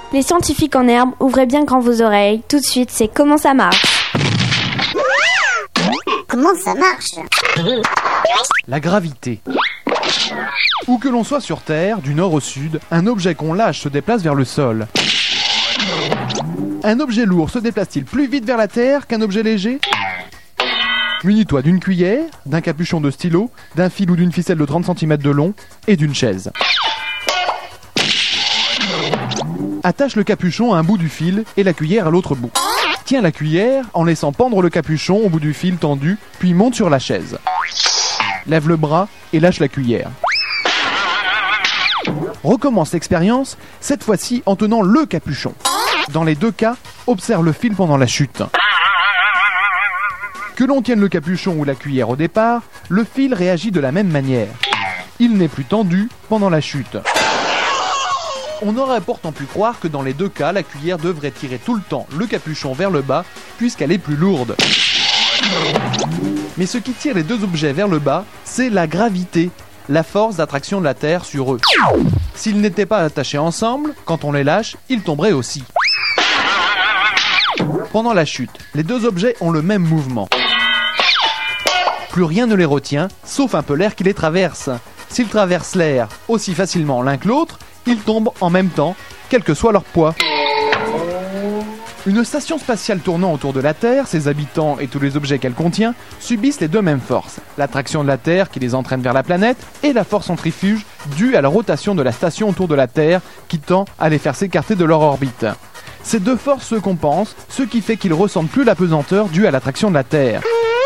Les scientifiques en herbe, ouvrez bien grand vos oreilles. Tout de suite, c'est Comment ça marche. Comment ça marche ? La gravité. Où que l'on soit sur Terre, du nord au sud, un objet qu'on lâche se déplace vers le sol. Un objet lourd se déplace-t-il plus vite vers la Terre qu'un objet léger ? Munis-toi d'une cuillère, d'un capuchon de stylo, d'un fil ou d'une ficelle de 30 cm de long et d'une chaise. Attache le capuchon à un bout du fil et la cuillère à l'autre bout. Tiens la cuillère en laissant pendre le capuchon au bout du fil tendu, puis monte sur la chaise. Lève le bras et lâche la cuillère. Recommence l'expérience, cette fois-ci en tenant le capuchon. Dans les deux cas, observe le fil pendant la chute. Que l'on tienne le capuchon ou la cuillère au départ, le fil réagit de la même manière. Il n'est plus tendu pendant la chute. On aurait pourtant pu croire que dans les deux cas, la cuillère devrait tirer tout le temps le capuchon vers le bas, puisqu'elle est plus lourde. Mais ce qui tire les deux objets vers le bas, c'est la gravité, la force d'attraction de la Terre sur eux. S'ils n'étaient pas attachés ensemble, quand on les lâche, ils tomberaient aussi. Pendant la chute, les deux objets ont le même mouvement. Plus rien ne les retient, sauf un peu l'air qui les traverse. S'ils traversent l'air aussi facilement l'un que l'autre, ils tombent en même temps, quel que soit leur poids. Une station spatiale tournant autour de la Terre, ses habitants et tous les objets qu'elle contient subissent les deux mêmes forces. L'attraction de la Terre qui les entraîne vers la planète et la force centrifuge due à la rotation de la station autour de la Terre qui tend à les faire s'écarter de leur orbite. Ces deux forces se compensent, ce qui fait qu'ils ressentent plus la pesanteur due à l'attraction de la Terre.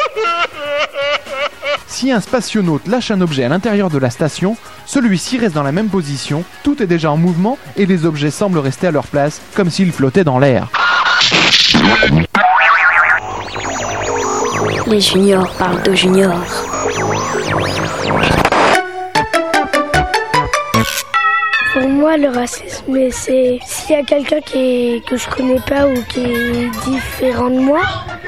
Si un spationaute lâche un objet à l'intérieur de la station, celui-ci reste dans la même position, tout est déjà en mouvement et les objets semblent rester à leur place, comme s'ils flottaient dans l'air. Les juniors parlent de juniors. Pour moi, le racisme, c'est s'il y a quelqu'un que je connais pas ou qui est différent de moi,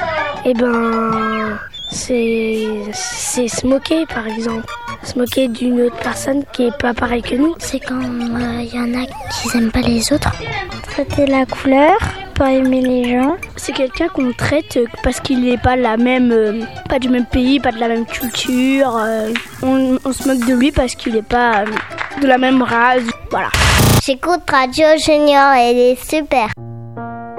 c'est se moquer, par exemple. Se moquer d'une autre personne qui est pas pareille que nous. C'est quand il y en a qui n'aiment pas les autres. Traiter la couleur, pas aimer les gens. C'est quelqu'un qu'on traite parce qu'il n'est pas pas du même pays, pas de la même culture. On se moque de lui parce qu'il n'est pas de la même race. Voilà. J'écoute Radio Junior, elle est super.